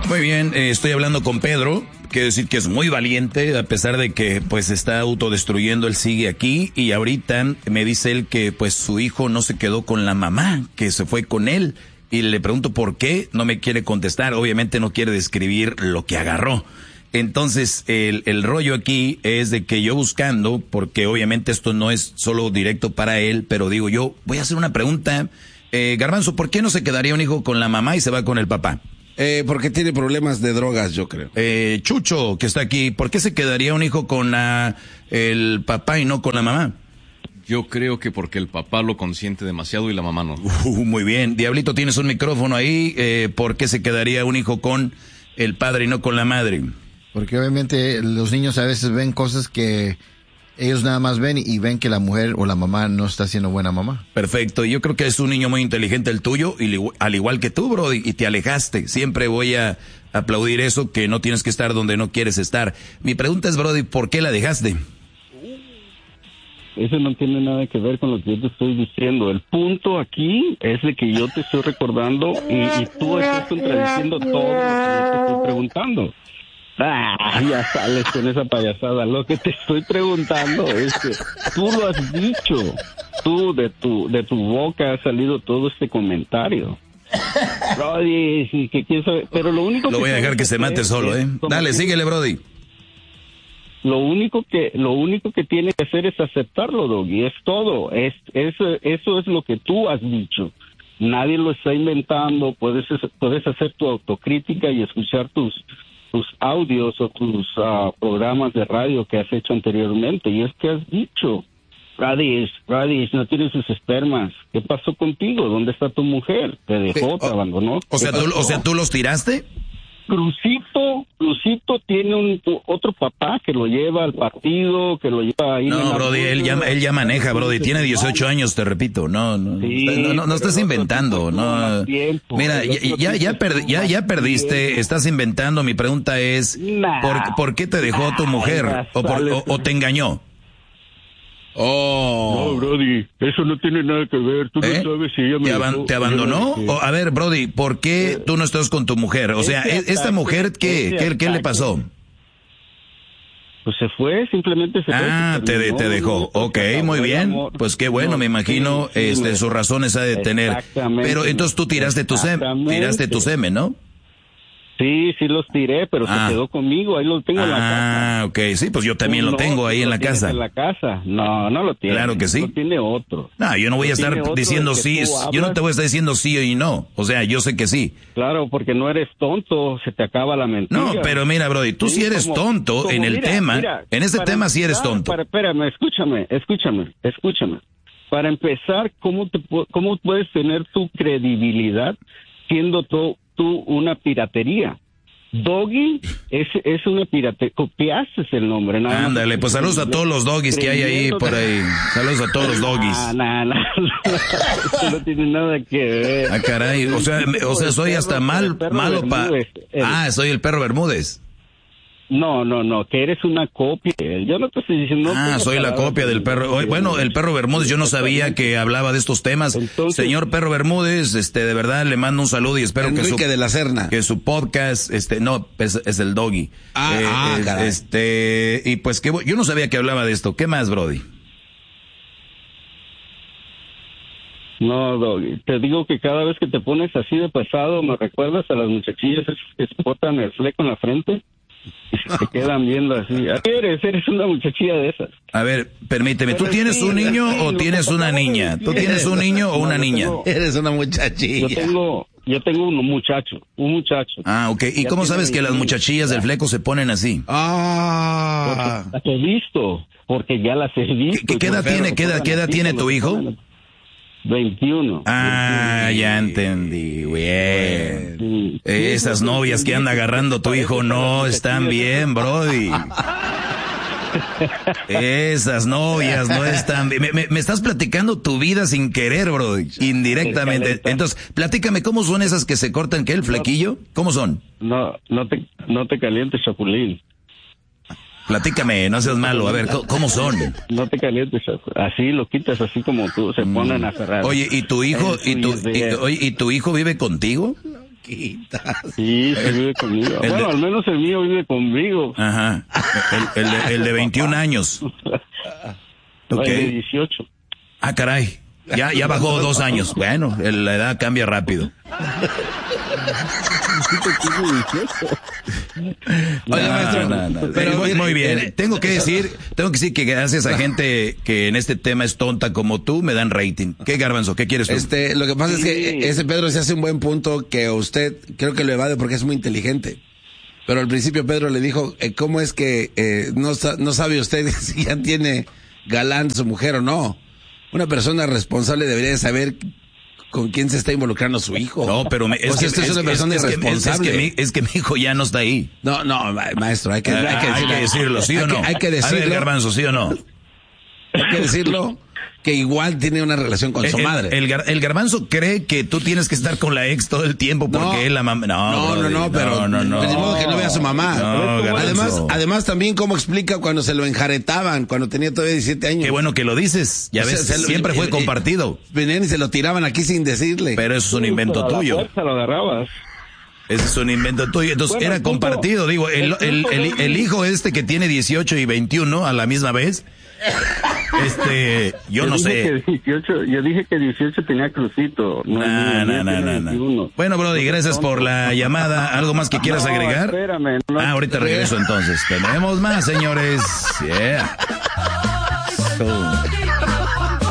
Muy bien, estoy hablando con Pedro. Quiero decir que es muy valiente, a pesar de que pues está autodestruyendo, él sigue aquí. Y ahorita me dice él que pues su hijo no se quedó con la mamá, que se fue con él. Y le pregunto por qué, no me quiere contestar. Obviamente no quiere describir lo que agarró. Entonces, el rollo aquí es de que yo buscando, porque obviamente esto no es solo directo para él, pero digo yo, voy a hacer una pregunta. Garbanzo, ¿por qué no se quedaría un hijo con la mamá y se va con el papá? Porque tiene problemas de drogas, yo creo. Chucho, que está aquí, ¿por qué se quedaría un hijo con el papá y no con la mamá? Yo creo que porque el papá lo consiente demasiado y la mamá no. Muy bien. Diablito, tienes un micrófono ahí. ¿Por qué se quedaría un hijo con el padre y no con la madre? Porque obviamente los niños a veces ven cosas que ellos nada más ven y ven que la mujer o la mamá no está siendo buena mamá. Perfecto. Yo creo que es un niño muy inteligente el tuyo, y al igual que tú, bro, y te alejaste. Siempre voy a aplaudir eso, que no tienes que estar donde no quieres estar. Mi pregunta es, Brody, ¿por qué la dejaste? Eso no tiene nada que ver con lo que yo te estoy diciendo. El punto aquí es de que yo te estoy recordando y tú estás contradiciendo todo lo que yo te estoy preguntando. Ya sales con esa payasada. Lo que te estoy preguntando es que tú lo has dicho. Tú, de tu boca ha salido todo este comentario. Brody, sí, que quién sabe, pero lo único lo voy a dejar que se mate solo, Dale, síguele, Brody. Lo único que tiene que hacer es aceptarlo, Doggy, es todo. Eso es lo que tú has dicho. Nadie lo está inventando. Puedes hacer tu autocrítica y escuchar tus audios o tus programas de radio que has hecho anteriormente. Y es que has dicho, Radish no tiene sus espermas. ¿Qué pasó contigo? ¿Dónde está tu mujer? ¿Te dejó? ¿Te abandonó? O sea, ¿tú los tiraste? Crucito tiene otro papá que lo lleva al partido, que lo lleva ahí. No, Brody, él ya maneja, Brody, tiene 18 años, te repito, no estás inventando, no. Mira, ya perdiste, estás inventando. Mi pregunta es, ¿por qué te dejó tu mujer? ¿O te engañó? No, Brody, eso no tiene nada que ver. Tú no sabes si ella ¿Te abandonó? A ver, Brody, ¿por qué tú no estás con tu mujer? O sea, ¿esta mujer qué le pasó? Pues se fue, simplemente se fue. Te dejó. Ok, muy bien. Pues qué bueno, me imagino, sus razones ha de tener. Pero entonces tú tiraste tu semen, ¿no? Sí, los tiré, pero se quedó conmigo, ahí lo tengo en la casa. Ok, sí, pues yo también lo tengo ahí en la casa. ¿En la casa? No lo tiene. Claro que sí. Lo tiene otro. No, yo no voy a estar diciendo sí, yo no te voy a estar diciendo sí y no. O sea, yo sé que sí. Claro, porque no eres tonto, se te acaba la mentira. No, pero mira, Brody, tú sí eres tonto en el tema. En ese tema sí eres tonto. Espérame, escúchame. Para empezar, ¿cómo puedes tener tu credibilidad siendo tú una piratería? Doggy es una piratería. Copiaste el nombre. Ándale, pues saludos a todos los doggies que hay ahí por ahí. Saludos a todos los doggies. No tiene nada que ver. Caray, o sea, soy hasta malo para... soy el perro Bermúdez. No, que eres una copia. Yo no te estoy diciendo... soy la copia del perro. Bueno, el perro Bermúdez, yo no sabía que hablaba de estos temas. Entonces, señor perro Bermúdez, de verdad le mando un saludo y espero Enrique de la Serna. Que su podcast, es el Doggy. Caray. Y pues que yo no sabía que hablaba de esto. ¿Qué más, Brody? No, Doggy, te digo que cada vez que te pones así de pesado, me recuerdas a las muchachillas que se botan el fleco en la frente. Se quedan viendo así. Eres una muchachilla de esas. A ver, permíteme, ¿tú tienes un niño o tienes una niña? ¿Tú tienes un niño o una niña? Eres una muchachilla. Yo tengo un muchacho. Ok. ¿Y cómo sabes que las muchachillas del fleco se ponen así? Porque las he visto. Porque ya las he visto. ¿Qué edad tiene tu hijo? 21. Ya entendí, bien. Esas novias que anda agarrando tu hijo no están bien, Brody. Esas novias no están bien. Me estás platicando tu vida sin querer, Brody, indirectamente. Entonces, platícame, ¿cómo son esas que se cortan, el flequillo? ¿Cómo son? No te calientes, Chapulín. Platícame, no seas malo. A ver, ¿cómo son? No te calientes, así lo quitas, así como tú, se ponen a cerrar. Oye, ¿y tu hijo, y tu hijo vive contigo? Chiquita. Sí, vive conmigo. El Bueno, de- al menos el mío vive conmigo. Ajá. El de 21 años. Ok. El de 18. Ah, caray. Ya bajó 2 años. Bueno, la edad cambia rápido. Oiga, maestro, pero muy bien. mire, Tengo que decir que gracias a gente que en este tema es tonta como tú, me dan rating. ¿Qué, Garbanzo? ¿Qué quieres tú? Lo que pasa es Sí. que ese Pedro se hace un buen punto que usted creo que lo evade porque es muy inteligente. Pero al principio Pedro le dijo, ¿cómo es que no sabe usted si ya tiene galán su mujer o no? Una persona responsable debería de saber con quién se está involucrando su hijo. No, pero usted es una persona irresponsable. Es que mi hijo ya no está ahí. No, maestro, hay que decirlo, ¿sí o no? Hay que decirlo. A ver, Garbanzo, ¿sí o no? Hay que decirlo que igual tiene una relación con su madre. El Garbanzo cree que tú tienes que estar con la ex todo el tiempo porque él la mamá. No, pero de modo que no vea a su mamá. No, Garbanzo. Además también cómo explica cuando se lo enjaretaban, cuando tenía todavía 17 años. Qué bueno que lo dices. Ya O sea, ves, siempre fue compartido. Venían y se lo tiraban aquí sin decirle. Pero eso es un invento A la tuyo. fuerza lo agarrabas. Ese es un invento tuyo. Entonces, Bueno, era el punto- compartido. Digo, el hijo que tiene 18 y 21 a la misma vez, yo no sé. Yo dije que 18 tenía crucito. No. No. Bueno, Brody, gracias por la llamada. ¿Algo más que quieras agregar? Espérame. No, Ahorita regreso entonces. Tenemos más, señores. Yeah.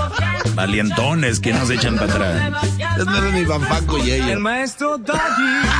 Valientones que nos echan para atrás. No era ni Banfaco y ella. El maestro Doggy.